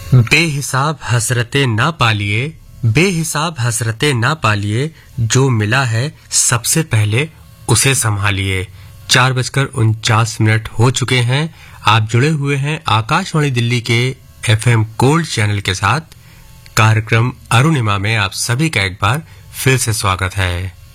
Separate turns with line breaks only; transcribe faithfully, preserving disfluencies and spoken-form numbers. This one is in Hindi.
बेहिसाब हसरतें ना पालिए, बेहिसाब हसरतें ना पालिए, जो मिला है सबसे पहले उसे संभालिए। चार बजकर उनचास मिनट हो चुके हैं। आप जुड़े हुए हैं आकाशवाणी दिल्ली के एफएम गोल्ड चैनल के साथ। कार्यक्रम अरुणिमा में आप सभी का एक बार फिर से स्वागत है।